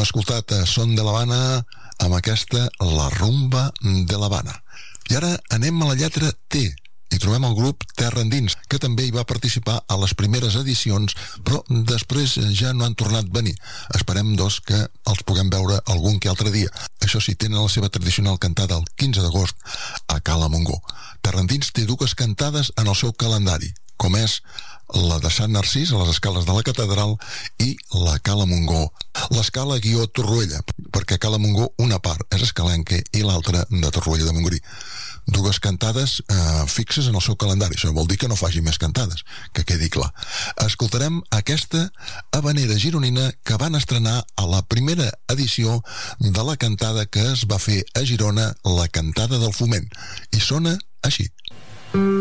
escoltat a Son de l'Havana amb aquesta La Rumba de l'Havana. I ara anem a la lletra T i trobem el grup Terra Endins, que també hi va participar a les primeres edicions, però després ja no han tornat a venir. Esperem, doncs, que els puguem veure algun que altre dia. Això sí, tenen la seva tradicional cantada el 15 d'agost a Cala Montgó. Terra Endins té dues cantades en el seu calendari, com és la de Sant Narcís, a les escales de la catedral, i la Cala Montgó, l'escala _Torroella, perquè Cala Montgó una part és escalenca i l'altra de Torroella de Montgrí. Dues cantades fixes en el seu calendari. Això vol dir que no faci més cantades, que quedi clar. Escoltarem aquesta habanera gironina que van estrenar a la primera edició de la cantada que es va fer a Girona, la Cantada del Foment, i sona així.